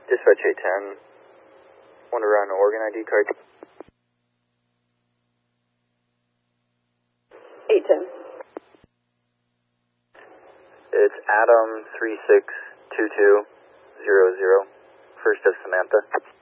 Dispatch 810. Want to run an Oregon ID card? 810. It's Adam 362200, first of Samantha.